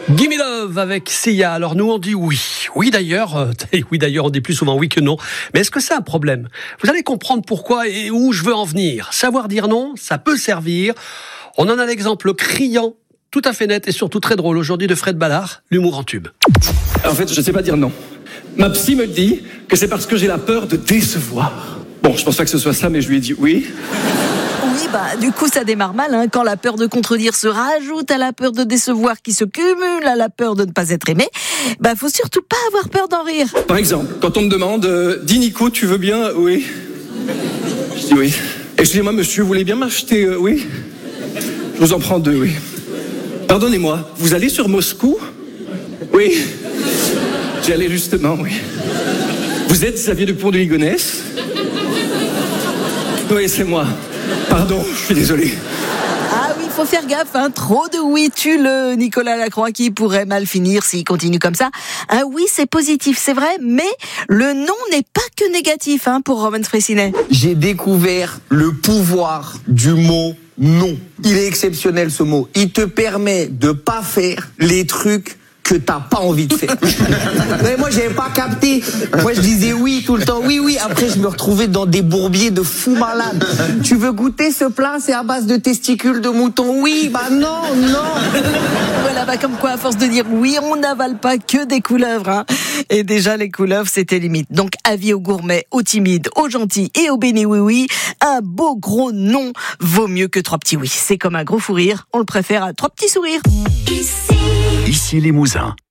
Gimme Love avec Sia. Alors nous on dit oui. Oui d'ailleurs, on dit plus souvent oui que non. Mais est-ce que c'est un problème ? Vous allez comprendre pourquoi et où je veux en venir. Savoir dire non, ça peut servir. On en a l'exemple criant, tout à fait net et surtout très drôle aujourd'hui de Fred Ballard, l'humour en tube. En fait, je sais pas dire non. Ma psy me dit que c'est parce que j'ai la peur de décevoir. Bon, je pense pas que ce soit ça, mais je lui ai dit oui. Oui, du coup, ça démarre mal, quand la peur de contredire se rajoute à la peur de décevoir qui se cumule à la peur de ne pas être aimé. Faut surtout pas avoir peur d'en rire. Par exemple, quand on me demande dis Nico, tu veux bien ? Oui. Je dis oui. Excusez-moi, monsieur, vous voulez bien m'acheter oui ? Je vous en prends 2, oui. Pardonnez-moi, vous allez sur Moscou ? Oui. J'y allais justement, oui. Vous êtes Xavier Dupont de Ligonnès ? Oui, c'est moi. Pardon, je suis désolé. Ah oui, faut faire gaffe, trop de oui tue le Nicolas Lacroix qui pourrait mal finir s'il continue comme ça. Un oui, c'est positif, c'est vrai, mais le non n'est pas que négatif, pour Roman Fressinet. J'ai découvert le pouvoir du mot non. Il est exceptionnel ce mot. Il te permet de pas faire les trucs que t'as pas envie de faire. Mais moi, j'avais pas capté. Moi, je disais oui tout le temps. Oui. Après, je me retrouvais dans des bourbiers de fous malades. Tu veux goûter ce plat ? C'est à base de testicules de mouton. Oui, non. Voilà, comme quoi, à force de dire oui, on n'avale pas que des couleuvres, Et déjà, les couleuvres, c'était limite. Donc, avis aux gourmets, aux timides, aux gentils et aux bénis oui. Un beau gros non vaut mieux que 3 petits oui. C'est comme un gros fou rire. On le préfère à 3 petits sourires. Ici les Mousins.